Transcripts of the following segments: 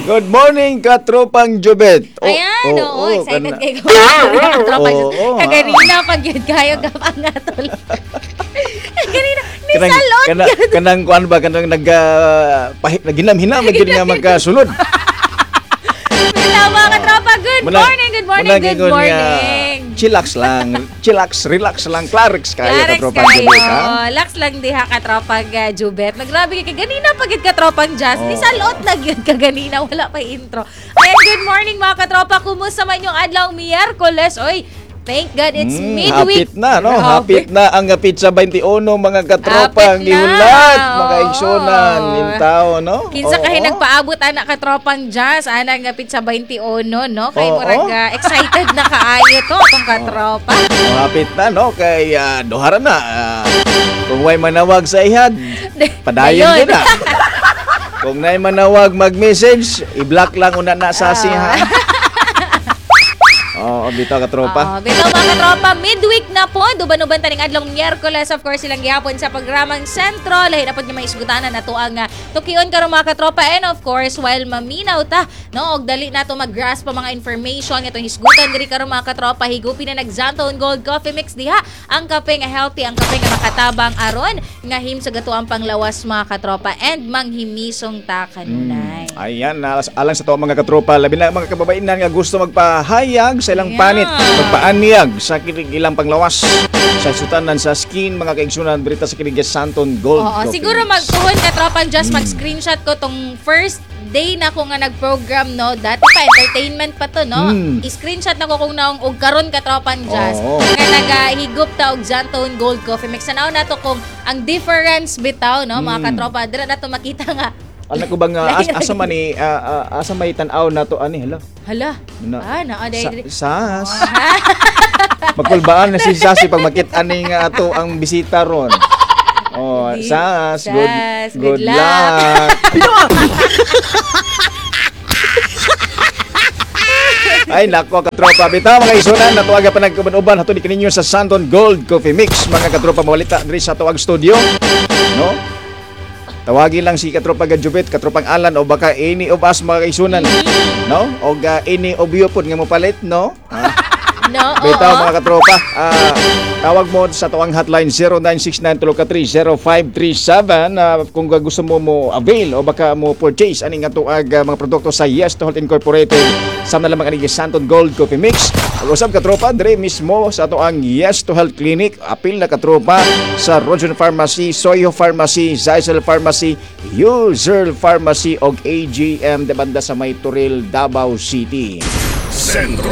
Good morning, katropang Jubet. Ayan, excited kayo. Katropang Jubet. Kaganina pag yun kayo kapangatol. Kaganina, nisalot yun. Kanang kuan ba, kanang naginam-hinam, magiging nga magkasulod. Tama, katropa. Good morning. Chillax lang, relax lang, clarix kayo, katropang kayo. Jubet. Relax lang diha, katropang Jubet. Nagrabe kayo kaganina pag yun katropang Jazz. Nisalot na yun kaganina, wala pa intro. Ayan, good morning mga katropa. Kumusta man yung adlaw Miyerkules? Oy, thank God it's midweek. Hapit na, no? Hapit na ang pizza 21, mga katropang gihulat, mga igsonan, intao, no? Kinsa kahi nagpaabot anak katropang Jazz, anak nga pizza 21, no? Kay murag excited na kaayo to tong katropa. Hapit na, no? Kay dohara na. Kung may manawag sa ihad, padayon din na. Kung may manawag mag-message, i-block lang una na sa siha. Bitaw katropa. Bitaw mga katropa, midweek na po. Duban-uban taning adlong Miyerkules. Of course, silang gihapon sa programang Sentro. Lahi na po niya maisugutanan na to ang tukion karon mga katropa. And of course, while maminaw ta, no, og dali na to mag-grasp pa mga information itong hisgutan diri karon mga katropa. Higupin na nag-Zantone Gold Coffee Mix diha. Ang kape nga healthy, ang kape nga makatabang aron nga him sa gatuang panglawas mga katropa and manghimisong ta kanunay. Ayan, alang sa to mga katropa, labi na mga kababainan nga gusto magpahayag sa ilang panit, magpaanyag sa kinig ilang panglawas sa sutanan sa skin, mga kaigsunan berita sa kinig Zantone Gold. Siguro magtuhon katropang just mag-screenshot ko tong first day na ko nga nag-program, no? Dati pa entertainment pa to, no? I-screenshot na ko kung naong og karon katropang just nga nagahigop ta og Zantone Gold Coffee Mix. Sanaw na to kung ang difference bitaw, no? Mga katropa, dira na to makita nga. Anak ko bang asa man ni asa may tan-aw na to ani hala sas magkulbaan na si Sasi pag makita ni nga ato ang bisita ron. Sas, good luck. Ay nako katropa, bitaw mga isunan natuaga pa nagkuban-uban hatod kaninyo sa Zantone Gold Coffee Mix, mga katropa mawalita diri sa tuwag studio, no? Tawagin lang si katropang Jubet, katropang Alan o baka any of us mga kaisunan, no? O any of you po nga mo palit, no? No, bitaw mga katropa, tawag mo sa tuwang hotline 0969-303-0537 kung gusto mo avail o baka mo purchase aning nga tuwag mga produkto sa Yes to Health Incorporated sa nalamang aning Zantone Gold Coffee Mix. Pag-usap katropa, dire mismo sa tuwang Yes to Health Clinic, apil na katropa sa Rogen Pharmacy, Soyo Pharmacy, Zycel Pharmacy, User Pharmacy og AGM de banda sa May Turil, Davao City. Sentro.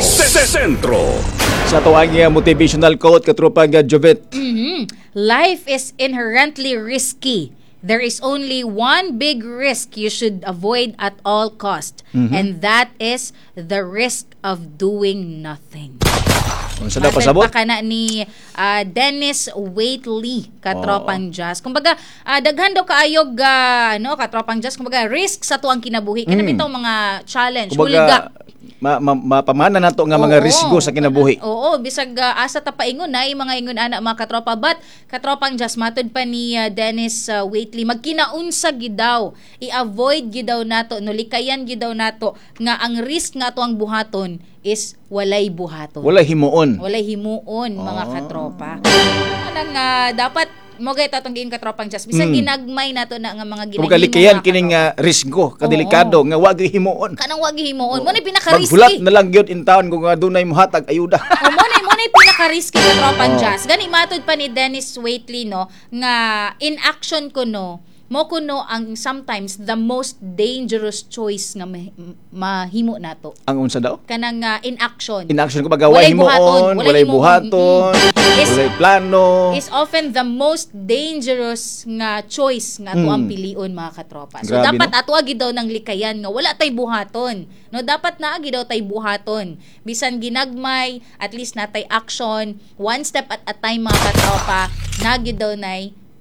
Sa tuwang motivational quote katropang Jubet. Life is inherently risky. There is only one big risk you should avoid at all cost, and that is the risk of doing nothing. Sa dapat pasabot pa kana ni Dennis Waitley katropang Jazz. Kumbaga daghan daw kaayog katropang Jazz, kumbaga risk sa tuang kinabuhi. Kana bitaw mga challenge, hulga. Mapamana nato nga mga risgo sa kinabuhi. Bisag asa ta paingon na mga ingon ana mga katropa, but katropang Jazz matud pa ni Dennis Waitley, magkinaunsa gid daw, i-avoid gid daw nato, no likayan gid daw nato nga ang risk nga ato ang buhaton is walay buhaton. Walay himuon mga katropa. Anang dapat mo gay tatong giin katropang Jazz bisag ginagmay nato na nga mga ginahimo. Kung kalikayan kining risgo kadelikado nga wag himuon. Kanang wag himuon. Mo ni pinaka-risky. Maghulat na lang gyud in town kung dunay mohatag ayuda. Mo ni pinaka-risky katropang Jazz. Gani matud pa ni Dennis Waitley, no, nga in action ko mo kuno ang sometimes the most dangerous choice nga mahimo nato. Ang unsa daw? Kanang in action. In action ko baga walay himuon, walay buhaton, walay plano. Is often the most dangerous nga choice nga ato ang pilion mga katropa. So grabe, dapat ato agi daw ng likayan nga wala tay buhaton. No, dapat na agi daw tay buhaton. Bisan ginagmay, at least natay action, one step at a time mga katropa, nagi daw nay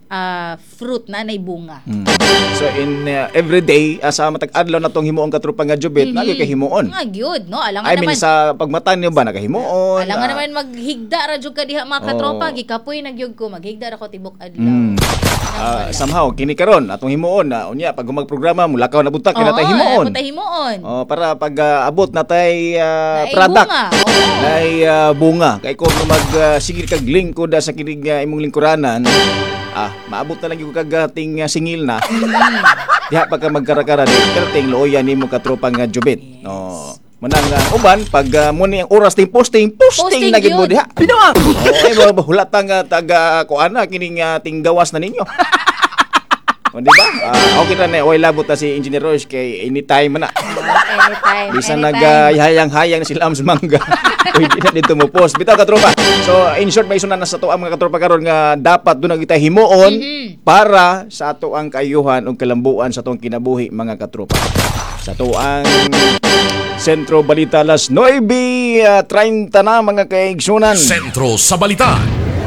fruit na nay bunga. So in every day sa matag adlaw natong himuon katropa nga jubit, nagyo kay himuon. Nga gyud, no? Alangan I mean naman sa pagmatan niyo ba nagahimuon? alangan naman maghigda ra jud ka diha mga katropa, gikapoy nagyud ko maghigda ra ko tibok adlaw. Somehow kini karon atong himuon na unya pag magprograma mulakaw na butak kina tay himuon. Patay himuon. Para pag abot na tay Naay product bunga. Oo. nay bunga kay kung mag sigil kag lingkod sa kinig imong lingkuranan maabot na lang yung kagating singil na. Diha pagka magkarakara din, karating looyan ni mo katropang jubit. No. Manang uban, pag muna yung oras ting posting na gid mo yun. diha. Binuang! Ay, hulatang taga kuana, kining ting gawas na ninyo. O, di ba? Okay na oy labot na si Engineer Royce kay anytime na. Anytime. Bisan nag-hayang-hayang na sila sa mangga. Pwede na dito mo post. Bitaw katropa. So, in short, may sunan na sa to ang mga katropa karon nga dapat doon kita himuon para sa ato ang kaayuhan ug kalambuan sa atong kinabuhi mga katropa. Sa to ang Sentro Balita Las 9:30 na mga kaigsunan. Sentro sa Balita.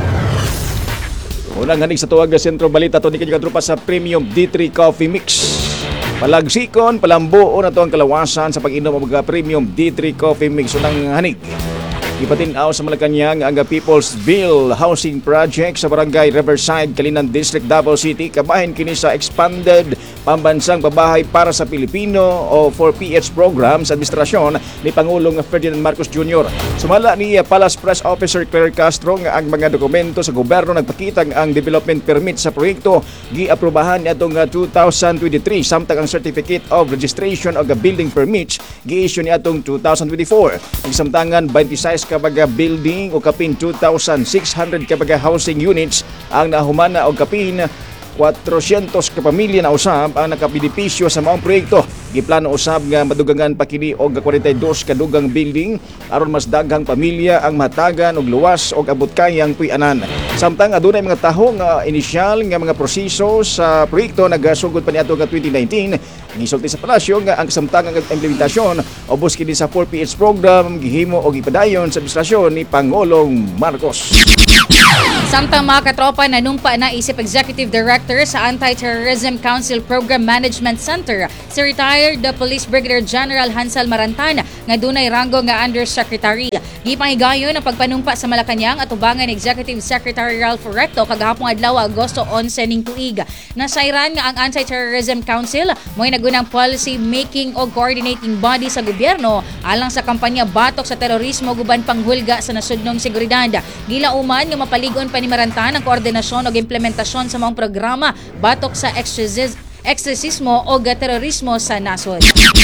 Unang hanig sa tuwag Sentro Balita to ni kanya katropa sa Premium D3 Coffee Mix. Palagsikon, palambuo na to ang kalawasan sa pag-inom ng mga Premium D3 Coffee Mix. Unang hanig. Ipatinaw sa Malacanang ang Peoplesville Housing Project sa Barangay Riverside, Calinan District, Davao City. Kabahin kini sa Expanded Pambansang Pabahay para sa Pilipino o 4PH program sa administrasyon ni Pangulong Ferdinand Marcos Jr. Sumala ni Palace Press Officer Claire Castro nga ang mga dokumento sa gobyerno nagpakita ang development permit sa proyekto giaprubahan niadtong 2023 samtang ang Certificate of Registration of the Building Permits gi-issue niadtong 2024. Ang samtangan 26 kabaga building o kapin 2,600 kabaga housing units ang nahumana o kapin 400 ka pamilya na usab ang nakabenepisyo sa maong proyekto. Giplano usab nga madugangan pa kini og 42 kadugang building aron mas daghang pamilya ang matagan og luwas og abot kayang puy-anan. Samtang adunay mga taho nga inisyal nga mga proseso sa proyekto nagasugod pa niadto nga 2019. Gisulti sa palasyo nga ang samtangang implementasyon ubos kini sa 4PH program gihimo og ipadayon sa administrasyon ni Pangulong Marcos. Samtang mga katropa, nanumpa na isip Executive Director sa Anti-Terrorism Council Program Management Center si retired Police Brigadier General Hansel Marantan nga dunay ranggo nga Undersecretary. Gipangigayon ang pagpanumpa sa Malacanang at ubangan ni Executive Secretary Ralph Recto kagahapong adlaw Agosto 11 ning tuig. Nasayran nga ang Anti-Terrorism Council mo'y nagunang policy making o coordinating body sa gobyerno alang sa kampanya batok sa terorismo guban panghulga sa nasudnong seguridad. Gilauman nga mapaligon pa ni Marantan ang koordinasyon o implementasyon sa mga programa batok sa ekstresismo o terorismo sa nasod.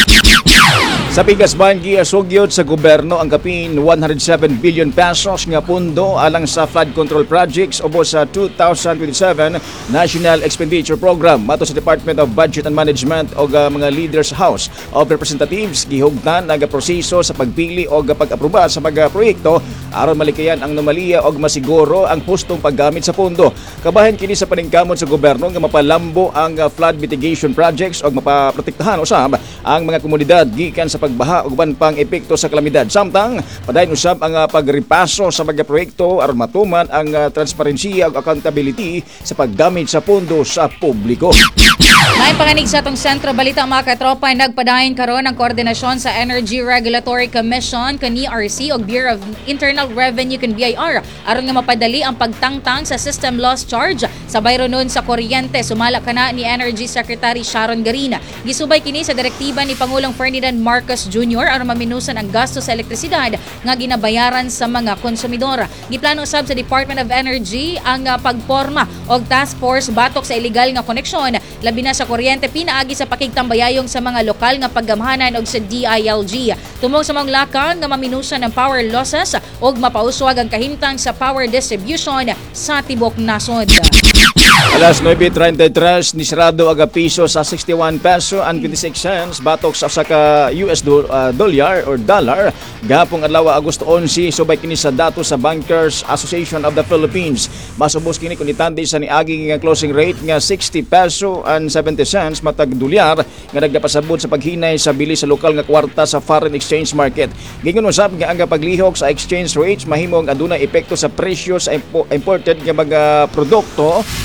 Sa Pigasban, giasugyot sa gobyerno ang kapin 107 billion pesos nga pundo alang sa flood control projects o sa 2027 National Expenditure Program. Mato sa Department of Budget and Management o mga leaders House of Representatives, gihugnan ang proseso sa pagpili o pag-aproba sa mga proyekto aron malikayan ang anomalya o masiguro ang hustong paggamit sa pundo. Kabahin kini sa paningkamot sa gobyerno nga mapalambo ang flood mitigation projects o mapaprotektahan usab ang mga komunidad gikan sa pagbaha ug uban pang epekto sa kalamidad. Samtang padayon usab ang pagripaso sa mga proyekto aron matuman ang transparensiya ug accountability sa paggamit sa pondo sa publiko. May panganig sa atong Sentro Balita mga katropa, nagpadayon karon ang koordinasyon sa Energy Regulatory Commission kani RC o Bureau of Internal Revenue kan BIR aron nga mapadali ang pagtangtang sa system loss charge sa bayro nun sa kuryente. Sumala kana ni Energy Secretary Sharon Garina. Gisubay kini sa direktiba ni Pangulong Ferdinand Marcos Jr. aron maminusan ang gasto sa elektrisidad nga ginabayaran sa mga konsumidor. Giplano usab sa Department of Energy ang pagporma og task force batok sa illegal nga koneksyon labi na sa kuryente pinaagi sa pakigtambayayong sa mga lokal nga paggamhanan og sa DILG. Tumong sa mga lakang nga maminusan ng power losses og mapauswag ang kahimtang sa power distribution sa tibok nasod. Alas 9:33 nisrado aga piso sa 61 peso and 26 cents batok sa ka US dollar or dollar gahapon adlaw Agosto 11 subay kini sa datos sa Bankers Association of the Philippines. Masubos kini kun itandi sa niaging nga closing rate nga 60 peso and 70 cents matag dolyar nga nagdapasabot sa paghinay sa bili sa lokal nga kwarta sa foreign exchange market. Gingon usab nga ang paglihok sa exchange rates mahimong aduna epekto sa presyo sa imported nga mga produkto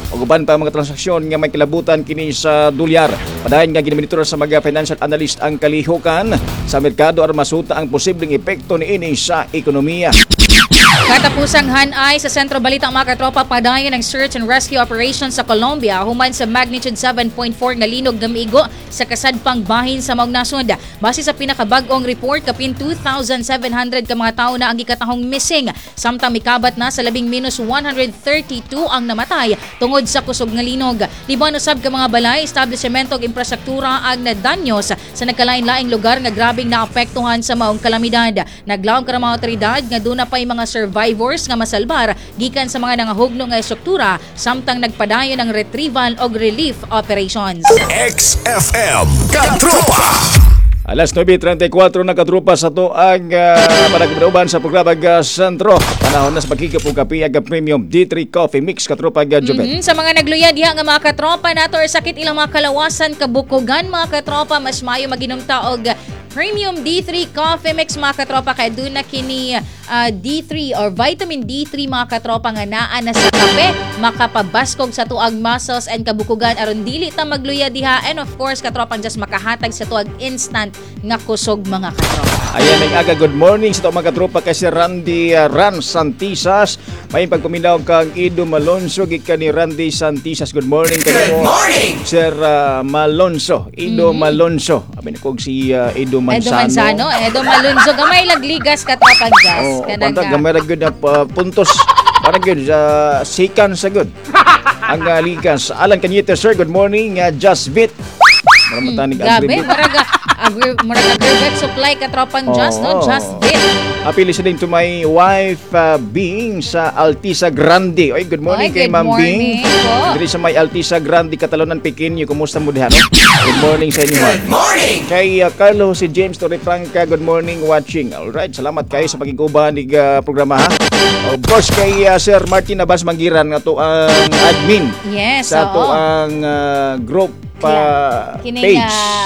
o uban pa mga transaksyon nga may kilabutan kini sa dolyar. Padayon nga ginamonitor sa mga financial analyst ang kalihukan sa merkado aron masuta ang posibleng epekto niini sa ekonomiya. Katapusang hanay sa Sentro Balita mga katropa, padayon ng search and rescue operation sa Colombia human sa magnitude 7.4 nga linog nga miigo sa kasadpang bahin sa maong nasod. Base sa pinakabag-ong report, kapin 2,700 ka mga tao na ang gikatahong missing. Samtang mikabat na sa labing minus 132 ang namatay tungod sa kusog nga linog. Liban usab ka mga balay, establishmento ug infrastruktura ang nadanyos sa nagkalain-laing lugar nga grabing naapektuhan sa maong kalamidad. Naglaom ka mga otoridad nga doon na pa'y mga survivors nga masalbar gikan sa mga nangahugno nga estruktura samtang nagpadayon ng retrieval o relief operations. XFM Katropa. Alas 9:34 na katrupa sa to ang panagbinuban sa programa Sentro. Panahon na sa pagkikip og kape ag premium D3 coffee mix katrupa Jovet. Sa mga nagluyad diha nga mga katropa nato or sakit ilang mga kalawasan kabukogan mga katropa, mas maayo maginom ta og Premium D3 Coffee Mix mga katropa, kay doon na kini D3 or vitamin D3 mga katropa nga naa na sa kape, makapabaskog sa tuag muscles and kabukugan aron dili ta magluya diha, and of course katropang just makahatag sa tuag instant nga kusog mga katropa. Ayan ang aga, good morning sa mga katropa kay si Randy Ran Santisas. May pagpaminaw kang Ido Malonzo gikan ni Randy Santisas. Good morning kanimo. Sir Malonzo, Ido Malonzo. Abi ko si Ido Manzano. Edo Malonzo gamay lagligas katropang gas. Pantag gamay ra gyud na puntos. Para gyud sikan sa good. Ang ligas. Alan Cañete sir, good morning. Just Bit. Maramatanig Gabi, maraga agregat supply katropang Just, no? Just Bit. Happy listening to my wife, Bing, sa Altisa Grande. Oy, good morning kay Ma'am Bing. Diri sa may Altisa Grande, Catalonan, Pequeño. Kumusta mo diha, no? Good morning sa inyo. Good morning! Kay Carlo, si James Torrefranca, good morning watching. Alright, salamat kayo sa pagkikubahan ng programa, ha? Of course, kay Sir Martin Abas Manggiran, nga to ang admin. Yes, sa to ang group page.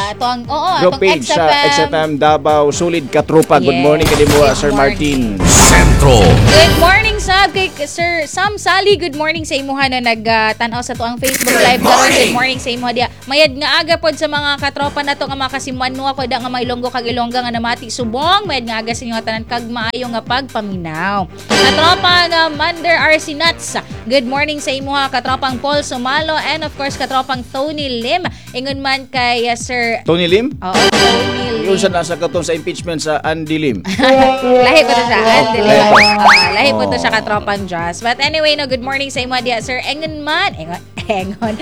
Group page sa XFM Davao Solid Katropa. Good morning kanimo, Sir Martin. Sentro. Good morning sab kay Sir Sam Sally. Good morning sa imuha na nagtanaw sa tuang Facebook live karon. Good morning sa imuha dia. Mayad nga aga pod sa mga katropa nato nga makasimuan ako da nga may Ilonggo kag Ilongga nga namati subong. Mayad nga aga sa inyo tanan kag maayo nga pagpaminaw. Katropa nga Mander RC Nuts. Good morning sa imuha katropang Paul Sumalo, and of course katropang Tony Lim. Ingon man kay Sir Tony Lim? Oo, Tony Lim. Yung sa nasa katong sa impeachment sa Andy Lim. Lahi po to siya. Andy Lim. Lahi po to siya katropang Joss. But anyway, no, good morning sa imo dia, Sir Engon man. Engon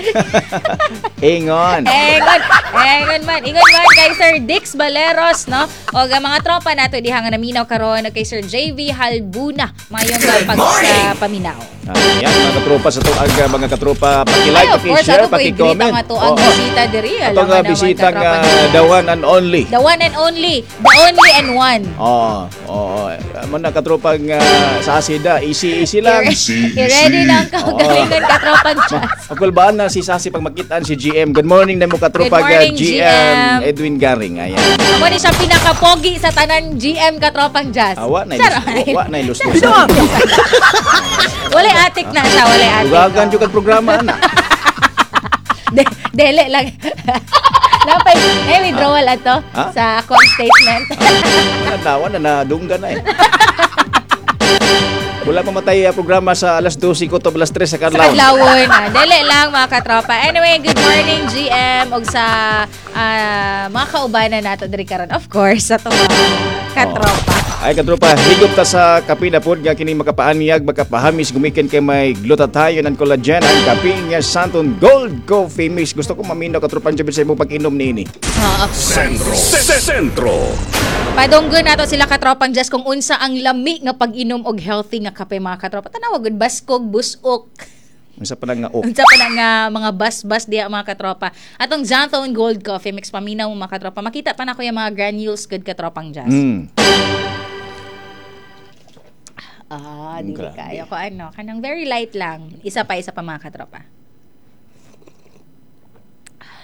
man kay Sir Dix Baleros, no? O mga tropa nato diha nga naminaw karon kay Sir JV Halbuna. Mayong pagpaminaw. Yan, mga katropa sa tuag, mga katropa, paki-like, paki-share, paki-comment. Ang bisita diri. Ito nga bisita nga the one and only. The one and only. The only and one. Oo. Mga katropa sa asida, easy lang. Ready lang ka. Galingan katropang Joss. Pagkulbaan na si Sasi pag makitaan si GM. Good morning na mo katropa GM Edwin Garing. Ayan. Ako ni siya pinakapogi sa tanan GM katropang Joss. Wa na ilus-lus. Wala atik na siya, wala atik. Ugagan yung programa na. Dele lang. Napay, withdrawal ato sa call statement. Nadawa na nadungga na eh. Wala pamatay programa sa alas 12 ko to alas 3 sa Kadlawon. Sa Kadlawon. Dele lang mga katropa. Anyway, good morning GM og sa mga kaubanan nato diri karon. Of course, sa to mga katropa. Ay katropa, higop ta sa kape na pod nga kini makapaanyag, makapahamis gumikan kay may glutathione and collagen ang kape nga Santon Gold Coffee Mix. Gusto ko maminaw katropa jud sa imong pag-inom niini. Sentro. Padunggon nato sila katropang Just kung unsa ang lami nga pag-inom og healthy nga kape mga katropa. Tanawa gud baskog, busok. Unsa pa nga Unsa pa nga mga bas-bas diha mga katropa. Atong Santon Gold Coffee Mix paminaw mga katropa. Makita pa na ko yung mga granules good katropang Just. Dili kayo ko kanang very light lang. Isa pa mga katropa.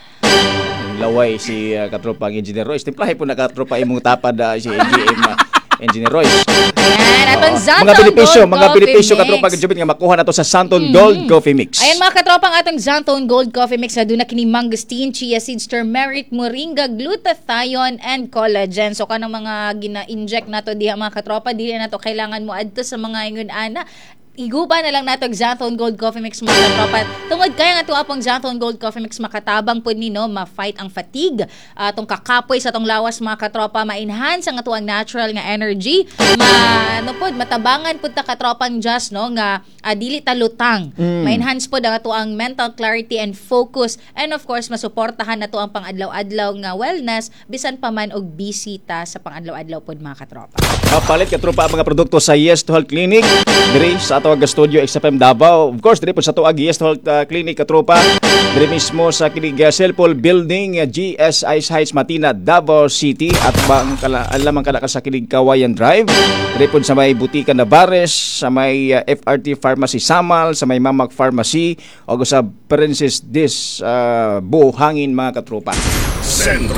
Laway si katropang Engineer Royce. Timplahe po na katropa imong tapad si GM. Engineer Royce. Ayan, atong Zanton Mga benepisyo, Gold mga Coffee benepisyo Mix. katropa kadyubit nga makuha nato sa Santon Gold Coffee Mix. Ayan mga katropang atong Zanton Gold Coffee Mix na doon na kini mangosteen, chia seeds, turmeric, moringa, glutathione, and collagen. So kanang mga gina-inject nato diha mga katropa, dili na to kailangan mo adto sa mga ingon ana. Iguba na lang nato ang Zanton Gold Coffee Mix mga katropa. Tungod kaya nga ito apong Zanton Gold Coffee Mix makatabang po ni no, ma-fight ang fatigue, atong kakapoy sa atong lawas mga katropa, ma-enhance ang atuang natural nga energy, matabangan pud ta katropang just no nga dili ta lutang. Ma-enhance pud ang atuang mental clarity and focus, and of course masuportahan nato ang pang-adlaw-adlaw nga wellness bisan pa man og busy ta sa pang-adlaw-adlaw pud mga katropa. Mapalit katropa ang mga produkto sa Yes to Health Clinic diri sa atong studio XFM Davao. Of course, diri po sa tuag Yes to Health Clinic katropa. Diri mismo sa kinig Selpol Building, GS Ice Heights, Matina, Davao City, at alamang kala ka sa kinig Kawayan Drive. Diri po sa may Butika Navarres, sa may FRT Pharmacy Samal, sa may Mamak Pharmacy, o sa Princess Dis Buhangin mga katropa. Sentro.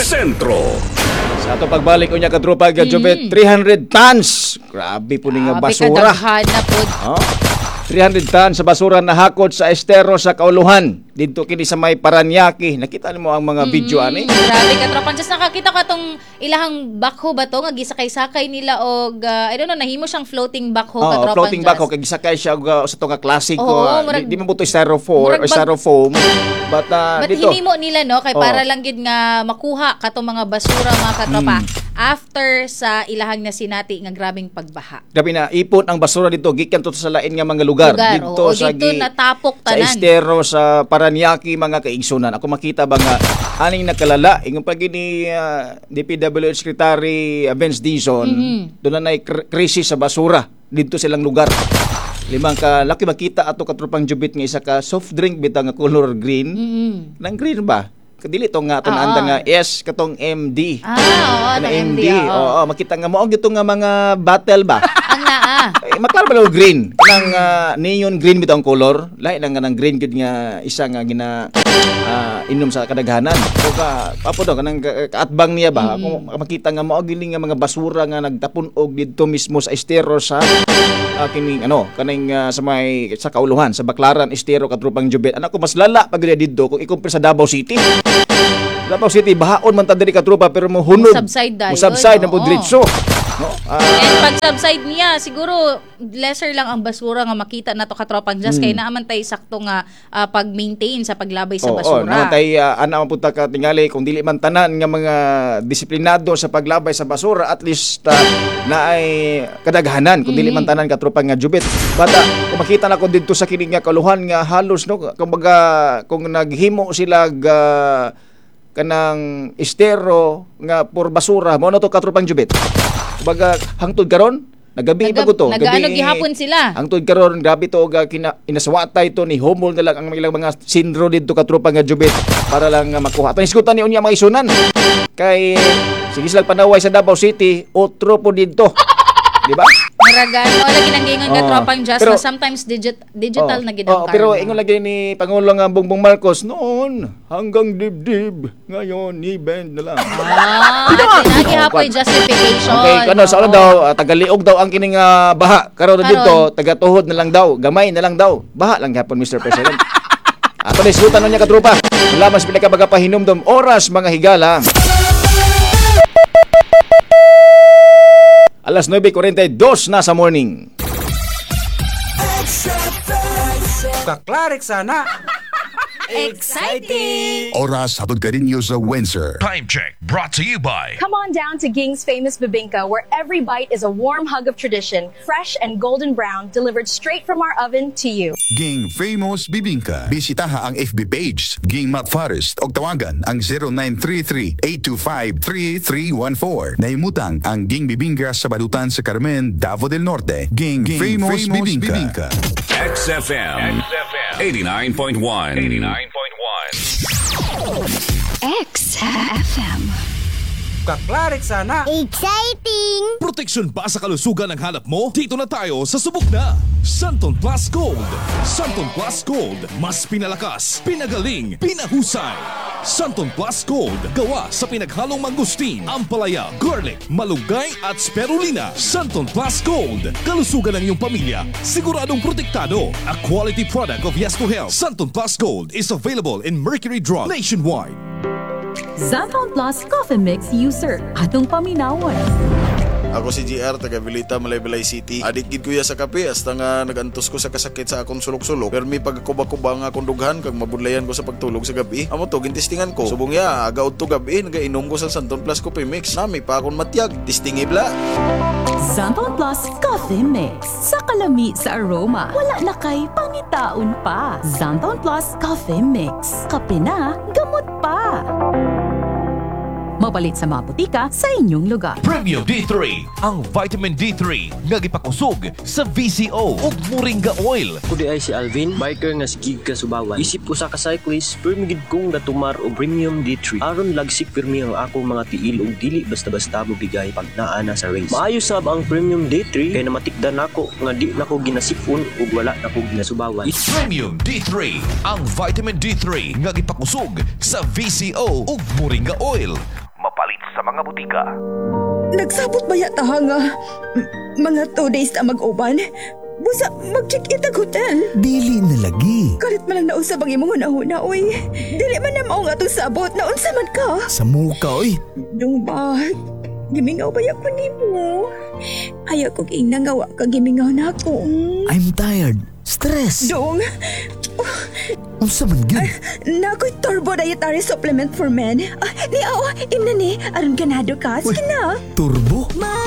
Sa ato pagbalik unya katropa Jobet, 300 tons. Grabe po ni nga basura. Kadaghan na pud. 300 tons sa basura na hakot sa estero sa Kauluhan. Dito kini sa may Paranaque. Nakita mo ang mga video ani? Grabe ka tropang just nakakita ka tong ilahang backhoe ba to nga gisakay-sakay nila og I don't know, nahimo siyang floating backhoe ka tropang. Floating backhoe kay gisakay siya sa to nga classic di man buto styrofoam but dito hinimo nila no kay para lang gid nga makuha katong mga basura mga katropa after sa ilahang nasinati nga grabing pagbaha. Grabe na ipon ang basura dito gikan to sa lain nga mga lugar. Dito sa dito natapok tanan. Sa estero sa Paranaque mga kaigsunan. Ako makita ba nga aning nakalala ingon pa gini DPWH Secretary Vince Dizon doon na krisis sa basura dito silang lugar. Limang ka laki makita ato katropang jubit nga isa ka soft drink bitaw nga color green. Nang green ba? Kadili to nga tunanda nga yes katong MD. Oo, MD. Oo, makita nga mo og nga mga bottle ba? Ang naa. Maklaro ba lang green? Kanang neon green bitaw ang color. Lahi lang nga ng green gud nga isa nga gina inom sa kadaghanan. So papo daw kanang kaatbang niya ba? Ako makita nga mo og nga mga basura nga nagtapon og didto mismo sa estero sa kining kaning sa Kauluhan sa Baclaran estero katrupang Jubet. Anak ko mas lala pag didto kung ikumpare sa Davao City. Davao City bahaon man ta diri ka tropa pero mohunod. Subside na po diretso. No? And pag subside niya siguro lesser lang ang basura nga makita nato ka tropang just kay naaman tay sakto nga pag-maintain sa paglabay sa basura. Naman tay ana man punta ka tingali kung dili man tanan nga mga disiplinado sa paglabay sa basura at least na ay kadaghanan kung dili man tanan ka tropang nga Jubet. Bata kung makita nako didto sa kining nga Kauluhan nga halos no kumbaga kung naghimo sila kanang estero nga por basura mo na to katropang Jubet. Kumbaga hangtod karon nagabi pa ko to. Nagaano gihapon sila. Hangtod karon grabe to og inaswatay to ni homol na lang ang ilang mga sindro didto katropang nga Jubet para lang makuha. Panisgutan ni unya mga isunan. Kay sige sila panaway sa Davao City, otro po didto. Di ba? Maragan o lagi nang gingon ka tropang just na sometimes digital na gid ang pero ingon lagi ni Pangulong Bongbong Marcos noon hanggang dibdib ngayon ni bend na lang. Lagi hapoy justification. Okay, sa daw tagaliog daw ang kining baha karon dito tagatuhod na lang daw, gamay na lang daw. Baha lang gyapon Mr. President. Ato ni sutan niya ka tropa. Wala mas pinaka pagapahinomdom oras mga higala. Alas 9:42 na sa morning. Kaklarek sana. Exciting! Oras hatod ka rin sa Windsor. Time check brought to you by Come on down to Ging's famous bibingka, where every bite is a warm hug of tradition, fresh and golden brown, delivered straight from our oven to you. Ging Famous Bibingka. Bisitaha ang FB page Ging Matt Forest o tawagan ang 0933-825-3314. Naimutang ang Ging Bibingka sa Balutan sa Carmen, Davao del Norte. Ging Famous Bibingka. XFM 89.1. XFM. Kaklarik sana. Exciting! Proteksyon ba sa kalusugan ang hanap mo? Dito na tayo sa subok na Santon Plus Gold. Santon Plus Gold, mas pinalakas, pinagaling, pinahusay. Santon Plus Gold, gawa sa pinaghalong mangustin, ampalaya, garlic, malunggay at spirulina. Santon Plus Gold, kalusugan ng iyong pamilya, siguradong protektado. A quality product of Yes to Health. Santon Plus Gold is available in Mercury Drug nationwide. Santon Plus Coffee Mix user. Atong paminawan. Ako si GR, taga Vilita, Malaybalay City. Adik ko ya sa kape, hasta nga nagantos ko sa kasakit sa akong sulok-sulok. Pero may pagkuba-kuba nga akong dughan, kag mabudlayan ko sa pagtulog sa gabi. Amo to, gintistingan ko. Subong ya, agaw to gabi, nagainom ko sa Santon Plus Coffee Mix. Nami pa akong matyag, tistingibla. Santon Plus Coffee Mix. Sa kalami sa aroma, wala na kay pangitaon pa. Santon Plus Coffee Mix. Kape na, gamot pa. Mabalit sa mga butika sa inyong lugar. Premium D3, ang vitamin D3 nga gipakusog sa VCO ug Moringa Oil. Kudi ay si Alvin, biker nga sigig ka Subawan. Isip ko sa ka-cyclist, permigid kong natumar og Premium D3. Aron lagsik pirmi ang akong mga tiil ug dili basta-basta mo bigay pag naana sa race. Maayo sab ang Premium D3 kay namatikdan nako nga di nako ginasipon ug wala nako ginasubawan. Premium D3, ang vitamin D3 nga gipakusog sa VCO ug Moringa Oil. Mapalit sa mga butika. Nagsabot ba yata nga mga 2 days na mag-uban? Busa mag-check-in ang hotel. Dili na lagi. Kalit man lang nausab ang imong hunahuna, oy. Dili man na mao nga itong sabot. Naunsa man ka? Sa muka, oy. Dong ba? Gimingaw ba ko nimo? Ayaw ko ginangawa ka gimingaw na ako. I'm tired. Stress. Dong. Unsa man gyud? Nakoy turbo dietary supplement for men. Ni imna ni aron ganado ka. Sige na. Turbo?